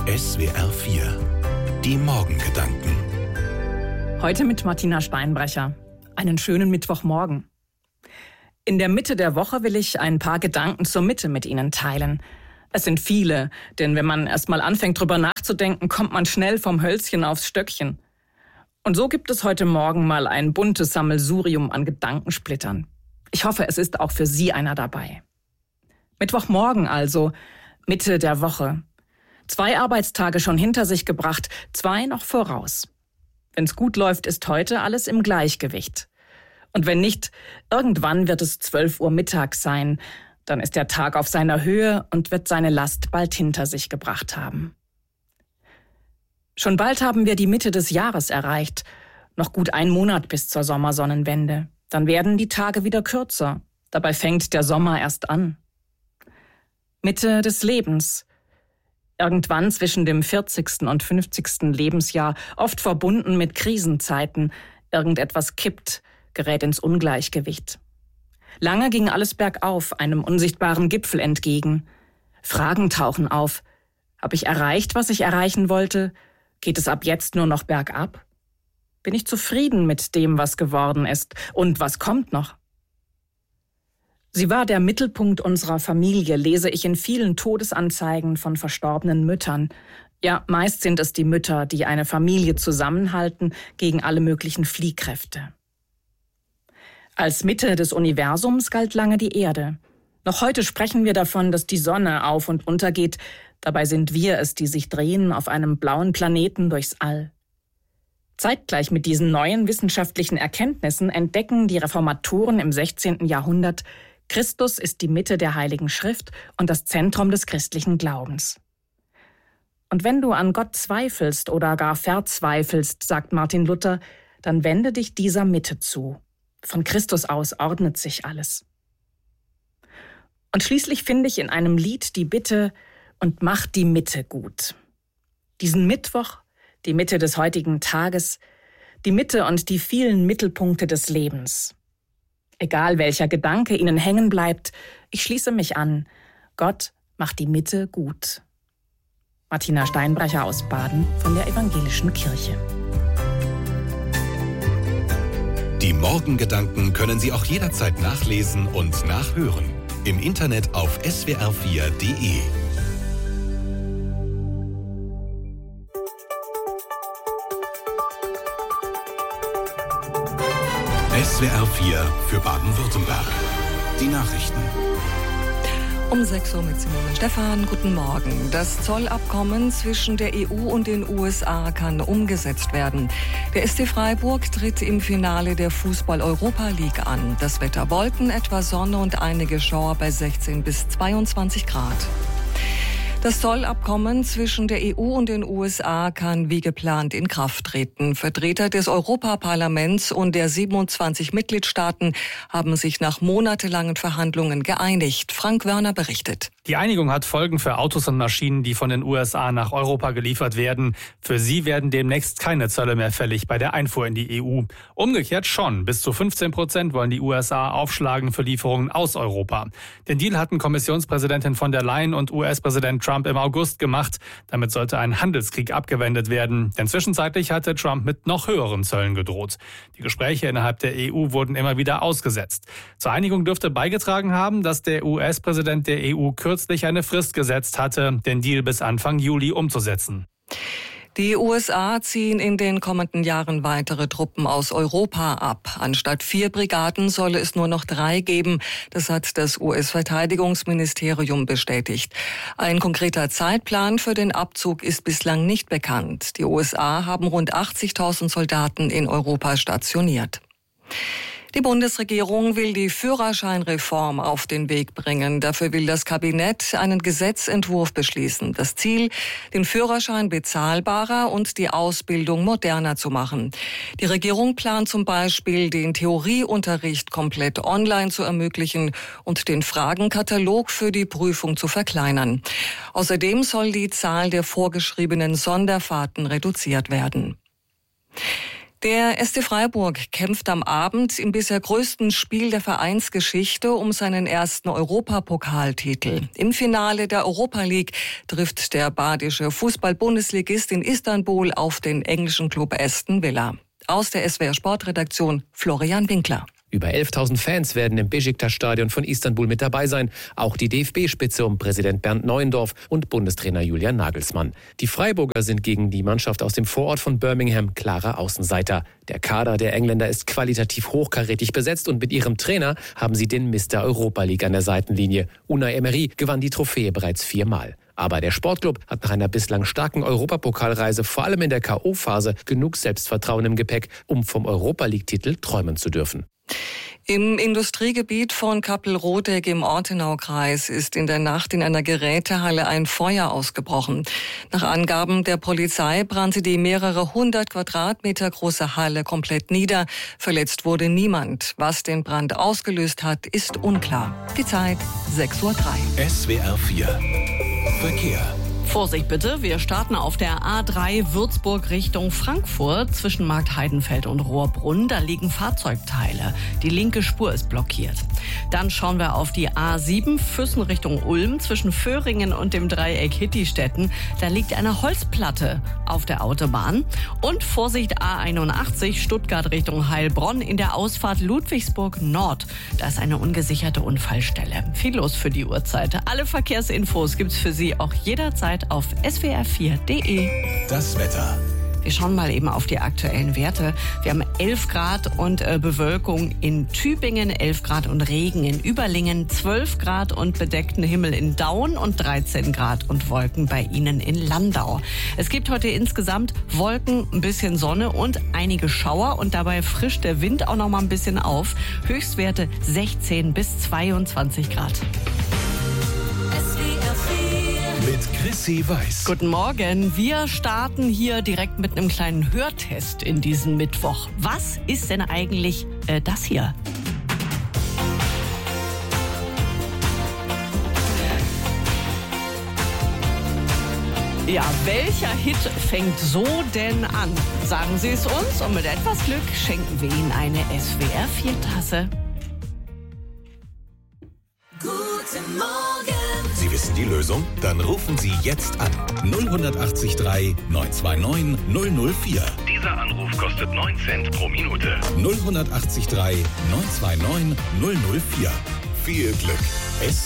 SWR 4. Die Morgengedanken. Heute mit Martina Steinbrecher. Einen schönen Mittwochmorgen. In der Mitte der Woche will ich ein paar Gedanken zur Mitte mit Ihnen teilen. Es sind viele, denn wenn man erst mal anfängt, drüber nachzudenken, kommt man schnell vom Hölzchen aufs Stöckchen. Und so gibt es heute Morgen mal ein buntes Sammelsurium an Gedankensplittern. Ich hoffe, es ist auch für Sie einer dabei. Mittwochmorgen also, Mitte der Woche. 2 Arbeitstage schon hinter sich gebracht, 2 noch voraus. Wenn's gut läuft, ist heute alles im Gleichgewicht. Und wenn nicht, irgendwann wird es 12 Uhr mittags sein. Dann ist der Tag auf seiner Höhe und wird seine Last bald hinter sich gebracht haben. Schon bald haben wir die Mitte des Jahres erreicht. Noch gut 1 Monat bis zur Sommersonnenwende. Dann werden die Tage wieder kürzer. Dabei fängt der Sommer erst an. Mitte des Lebens. Irgendwann zwischen dem 40. und 50. Lebensjahr, oft verbunden mit Krisenzeiten. Irgendetwas kippt, gerät ins Ungleichgewicht. Lange ging alles bergauf, einem unsichtbaren Gipfel entgegen. Fragen tauchen auf. Habe ich erreicht, was ich erreichen wollte? Geht es ab jetzt nur noch bergab? Bin ich zufrieden mit dem, was geworden ist? Und was kommt noch? Sie war der Mittelpunkt unserer Familie, lese ich in vielen Todesanzeigen von verstorbenen Müttern. Ja, meist sind es die Mütter, die eine Familie zusammenhalten gegen alle möglichen Fliehkräfte. Als Mitte des Universums galt lange die Erde. Noch heute sprechen wir davon, dass die Sonne auf und untergeht. Dabei sind wir es, die sich drehen auf einem blauen Planeten durchs All. Zeitgleich mit diesen neuen wissenschaftlichen Erkenntnissen entdecken die Reformatoren im 16. Jahrhundert, Christus ist die Mitte der Heiligen Schrift und das Zentrum des christlichen Glaubens. Und wenn du an Gott zweifelst oder gar verzweifelst, sagt Martin Luther, dann wende dich dieser Mitte zu. Von Christus aus ordnet sich alles. Und schließlich finde ich in einem Lied die Bitte, und macht die Mitte gut. Diesen Mittwoch, die Mitte des heutigen Tages, die Mitte und die vielen Mittelpunkte des Lebens. Egal welcher Gedanke Ihnen hängen bleibt, ich schließe mich an. Gott macht die Mitte gut. Martina Steinbrecher aus Baden von der Evangelischen Kirche. Die Morgengedanken können Sie auch jederzeit nachlesen und nachhören. Im Internet auf swr4.de. SWR 4 für Baden-Württemberg. Die Nachrichten. Um 6 Uhr mit Simone Stephan. Guten Morgen. Das Zollabkommen zwischen der EU und den USA kann umgesetzt werden. Der SC Freiburg tritt im Finale der Fußball-Europa League an. Das Wetter: Wolken, etwas Sonne und einige Schauer bei 16 bis 22 Grad. Das Zollabkommen zwischen der EU und den USA kann wie geplant in Kraft treten. Vertreter des Europaparlaments und der 27 Mitgliedstaaten haben sich nach monatelangen Verhandlungen geeinigt. Frank Wörner berichtet. Die Einigung hat Folgen für Autos und Maschinen, die von den USA nach Europa geliefert werden. Für sie werden demnächst keine Zölle mehr fällig bei der Einfuhr in die EU. Umgekehrt schon. Bis zu 15% wollen die USA aufschlagen für Lieferungen aus Europa. Den Deal hatten Kommissionspräsidentin von der Leyen und US-Präsident Trump im August gemacht. Damit sollte ein Handelskrieg abgewendet werden. Denn zwischenzeitlich hatte Trump mit noch höheren Zöllen gedroht. Die Gespräche innerhalb der EU wurden immer wieder ausgesetzt. Zur Einigung dürfte beigetragen haben, dass der US-Präsident der EU kürzlich eine Frist gesetzt hatte, den Deal bis Anfang Juli umzusetzen. Die USA ziehen in den kommenden Jahren weitere Truppen aus Europa ab. Anstatt 4 Brigaden solle es nur noch 3 geben. Das hat das US-Verteidigungsministerium bestätigt. Ein konkreter Zeitplan für den Abzug ist bislang nicht bekannt. Die USA haben rund 80.000 Soldaten in Europa stationiert. Die Bundesregierung will die Führerscheinreform auf den Weg bringen. Dafür will das Kabinett einen Gesetzentwurf beschließen. Das Ziel: den Führerschein bezahlbarer und die Ausbildung moderner zu machen. Die Regierung plant zum Beispiel, den Theorieunterricht komplett online zu ermöglichen und den Fragenkatalog für die Prüfung zu verkleinern. Außerdem soll die Zahl der vorgeschriebenen Sonderfahrten reduziert werden. Der SC Freiburg kämpft am Abend im bisher größten Spiel der Vereinsgeschichte um seinen ersten Europapokaltitel. Im Finale der Europa League trifft der badische Fußball-Bundesligist in Istanbul auf den englischen Club Aston Villa. Aus der SWR Sportredaktion Florian Winkler. Über 11.000 Fans werden im Beşiktaş-Stadion von Istanbul mit dabei sein. Auch die DFB-Spitze um Präsident Bernd Neuendorf und Bundestrainer Julian Nagelsmann. Die Freiburger sind gegen die Mannschaft aus dem Vorort von Birmingham klarer Außenseiter. Der Kader der Engländer ist qualitativ hochkarätig besetzt und mit ihrem Trainer haben sie den Mr. Europa League an der Seitenlinie. Unai Emery gewann die Trophäe bereits 4-mal. Aber der Sportclub hat nach einer bislang starken Europapokalreise vor allem in der K.O.-Phase genug Selbstvertrauen im Gepäck, um vom Europa-League-Titel träumen zu dürfen. Im Industriegebiet von Kappelrodeck im Ortenaukreis ist in der Nacht in einer Gerätehalle ein Feuer ausgebrochen. Nach Angaben der Polizei brannte die mehrere 100 Quadratmeter große Halle komplett nieder. Verletzt wurde niemand. Was den Brand ausgelöst hat, ist unklar. Die Zeit 6:03 Uhr. SWR 4 Verkehr. Vorsicht bitte, wir starten auf der A3 Würzburg Richtung Frankfurt zwischen Markt Heidenfeld und Rohrbrunn. Da liegen Fahrzeugteile. Die linke Spur ist blockiert. Dann schauen wir auf die A7 Füssen Richtung Ulm zwischen Föhringen und dem Dreieck Hittistetten. Da liegt eine Holzplatte auf der Autobahn. Und Vorsicht A81 Stuttgart Richtung Heilbronn in der Ausfahrt Ludwigsburg Nord. Da ist eine ungesicherte Unfallstelle. Viel los für die Uhrzeit. Alle Verkehrsinfos gibt's für Sie auch jederzeit auf swr4.de. Das Wetter. Wir schauen mal eben auf die aktuellen Werte. Wir haben 11 Grad und Bewölkung in Tübingen, 11 Grad und Regen in Überlingen, 12 Grad und bedeckten Himmel in Daun und 13 Grad und Wolken bei Ihnen in Landau. Es gibt heute insgesamt Wolken, ein bisschen Sonne und einige Schauer und dabei frischt der Wind auch noch mal ein bisschen auf. Höchstwerte 16 bis 22 Grad. Mit Chrissy Weiß. Guten Morgen. Wir starten hier direkt mit einem kleinen Hörtest in diesem Mittwoch. Was ist denn eigentlich das hier? Ja, welcher Hit fängt so denn an? Sagen Sie es uns und mit etwas Glück schenken wir Ihnen eine SWR-4-Tasse. Guten Morgen. Sie wissen die Lösung? Dann rufen Sie jetzt an. 0183 929 004. Dieser Anruf kostet 9 Cent pro Minute. 0183 929 004. Viel Glück.